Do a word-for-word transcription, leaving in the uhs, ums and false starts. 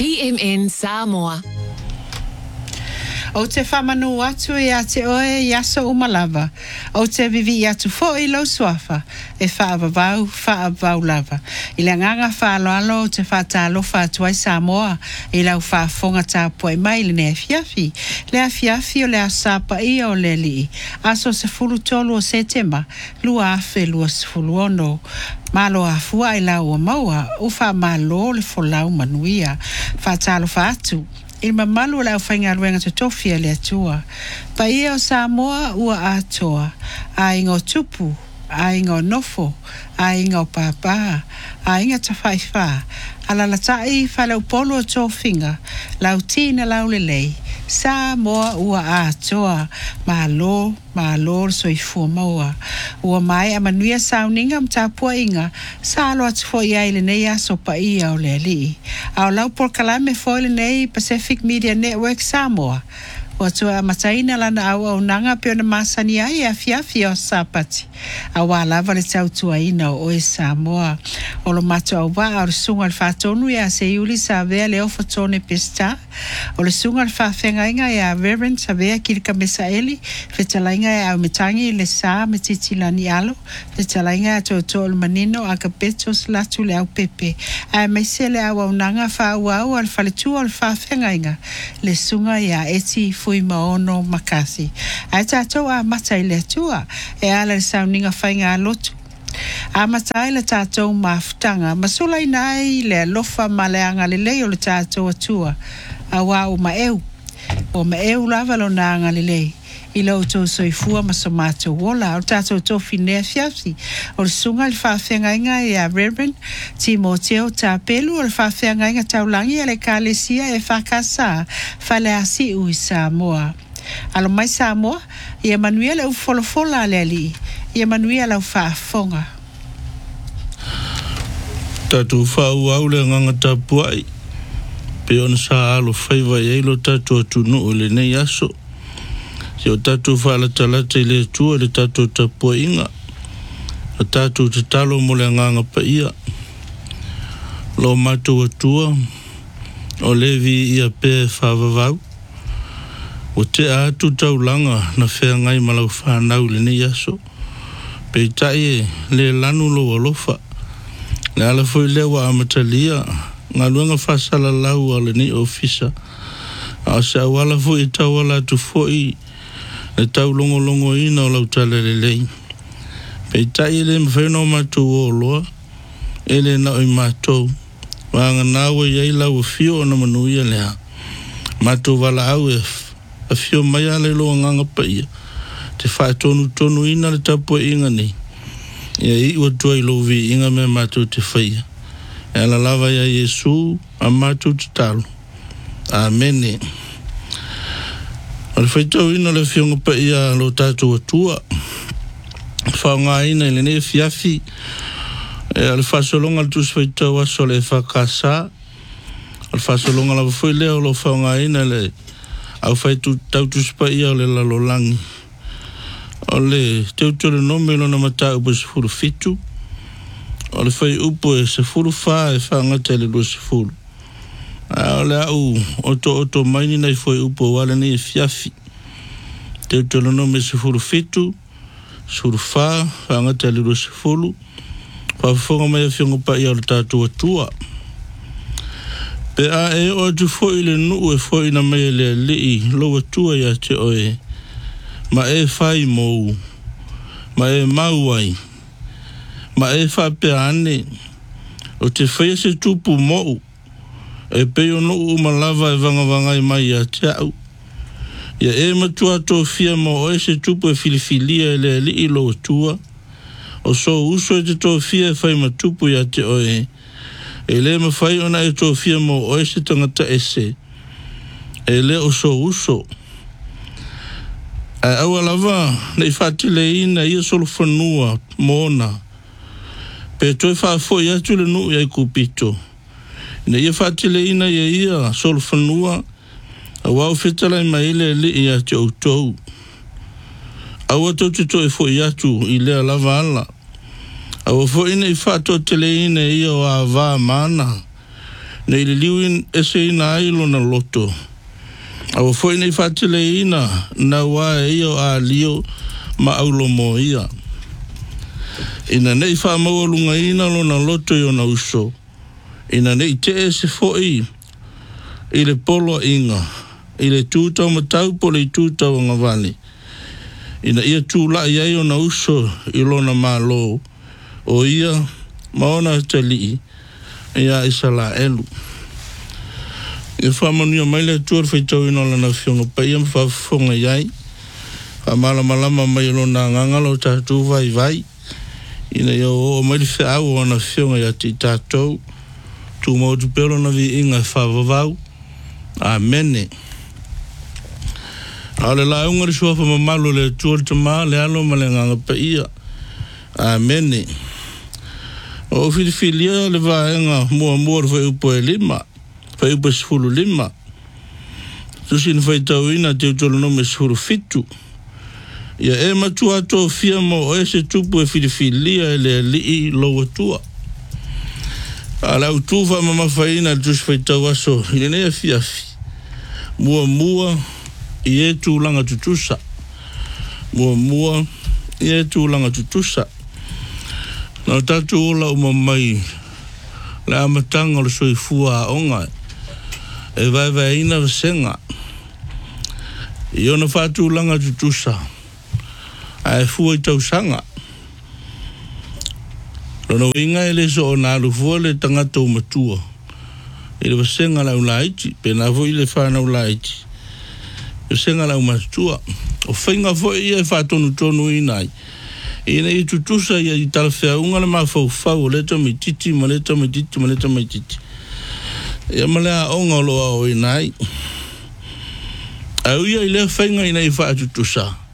P M N Samoa. O te whamanu atu e a te oe i aso umalava. O te vivi i atu fo i lau suafa. E whaavavau, whaavau lava. I le nganga whaaloalo o te whaatalofa atu ai Samoa. I lau whaafonga tāpua i mai le nea fiafi. Le a fiafi o le a sapa i o le li. Aso se fulu tolu o setema. Lua afe lua se fulu ono. Malo a fua i lau o maua. Ufa malo le folau manuia. Whaatalofa atu. I mamalu la ufainga ruenga te tofia le atua. Pa ia o Samoa ua atoa. A ingo tupu, a ingo nofo, a ingo papa, a inga tawhaifa. Ala la tai fa lau polo o tofinga, lau tina lau lelei. Samoa ua atoa. Malo, malo soifua maua. Ua mai amanuia sauninga mtapua inga. Salo atu fo ia ile nei aso pa ia o le li. Au lau por kalame fo ile nei Pacific Media Network Samoa. Watua mataina lana au au nanga pio na masani ai a fiafi o sapati. Awa lava le tau tuaina o oe Samoa. Olo mato au wa au sunga al fatonu ya se iuli sa vea le ofo tone pesta. O le sunga al fafenga inga ya Reverend sa vea kilika mesa eli. Fetala inga ya au metangi le sa metiti lani alo. Fetala inga ya toto ol manino aga petos latu le au pepe. A meise le au au nanga fa au au al faletu al fafenga inga. Le sunga ya eti fu i maono makasi. Ai tātou a matai le tua e ala le sauninga whainga lotu. A matai le tātou mafutanga masulai nai le lofa maleanga le lei o le tātou atua. A wā o maeu. O maeu lava lo na anga le lei. I lau tau soifua masomato wola. O tātou tofi nea fiafi. O le sunga le whawhenga inga e a Reverend Timoteo Tāpelu. O le whawhenga inga taulangi a le kālesia e whakasa whale asi ui Samoa. Alo mai Samoa, i manuia le ufolofola le ali. I manuia lau whaafonga. Tātou whau au le nganga tapuai. Pe ona sa alo whaiva e ilo tātou atunu o le nei aso. Si o tātou whaala talata i le tua le tātou tapua inga. O tātou te talo mo le nganga pa ia. Lo mātou atua. O levi ia pē whaavavau. O te atu taulanga na whea ngai malau whanau le nei aso. Pe tai le lanu lo alofa. Le ala foi lewa amatalia. Ngā luanga whasala lau a le nei ofisa. A se awala foi e tawala tu foi. Le tau longo longo ina o lau tala le lei. Pei tai le mwheno matu o loa. Ele na oi matou. Wanga nawe iei lau a fio o na manuia lea. Matou wala au e a fio mai ale loa nganga pa ia. Te whae tonu tonu ina le tapua inga ni. Ia i ua tua i lovi inga me matou te whaia. E la lava ia Yesu a matou te talo. Amene. Al whaitau ina le fionga pa ia lo tātou atua. Whaonga ina i le ne fiafi. E al whasolonga le tus whaitau aso le whakasa. Al whasolonga la whoi leo lo whaonga ina le au whaitu tau tus pa ia le lalo langi. O le teutore nome lo na mata upo se furu fitu. O le whai upo e se furu wha e whaangata le lo se furu. O le au oto oto maini nei foi upo wale nei fiafi. Te utolo nome se furu fitu, suru wha, whaangata le ro se furu, whawhonga mai a whionga pa ia o le tātua tua. Pe a e o atu foi le nuu e foi na mai le lii, loa tua ia te oe. Ma e whai mou, ma e mauai, ma e whape ane, o te whaia se tupu mou, e peo no uma lava e vanga vanga i mai a te au. Ia e matua tō fia mo o e se tupu e filifilia e le li i lo tua. O so uso e te tō fia e whai matupu i a te oe. E le ma whai ona e tō fia mo o e se tangata e se. E le o so uso. E aua lava, nei whatile ina ia solo whanua, mona. Pe toi whafo i atu le nuu i ai kupito. Ina ia whatile ina ia ia solo whanua, a wau whetala i maile li i ati au tau. Aua tau te toi fo i atu i lea lava ala. Aua fo ina i whato tele ina ia o a vā mana. Nei le liwin ese ina ailo na loto. Awa foi nei fatile ina na wa iyo a lio ma aulo mo ia. Ina nei wha maua lunga ina lo na loto yo na uso. Ina nei te ese foi i le polo inga. I le tūtau matau po le tūtau anga vani. Ina ia tūla i aio na uso i lona malo. O ia maona te lii. Ia isa la elu. Ia whamanuia mai le tuar whaitau ina lana whionga pa ia mwhawhonga iai. Whamala malama mai lona ngangalo tātou vai vai. Ina ia o mai le whiau o na whionga ia ti tātou. Tu mautu pelo na vi inga whawavau. Amene. Ale la unga ri suafa mamalo le tuar tama le alo ma le nganga pa ia. Amene. O whiriwhilia le vaenga mua mua rwhai upo e lima. Whai upo sifuru lima. Tusi ni whaitau ina te utolo nome sifuru fitu. Ia e matua ato fia mo o ese tupu e whiriwhilia e le lii loa tua. Ala utuwa mama whaina tusi whaitau aso. Ile nea fiafi. Mua mua i e tūlanga tutusa. Mua mua i e tūlanga tutusa. Nā tatu ola uma mai le amatanga le soi fua a onga. E vai vai ina vasenga. I ona whātūlanga tutusa. A e fua i tausanga. Rono inga e le so o nā lufua le tangata umatua. E le vasenga lau laiti. Pena vo i le whanau laiti. Vasenga lau matua. O whainga vo i e whātonu tonu inai. Ina i tutusa ia i talawhea unga le maa fau fau leta mai titi, ma leta mai titi, ma leta mai titi. Ia malea onga loa o inai. Au ia i lea whainga ina i wha tutusa.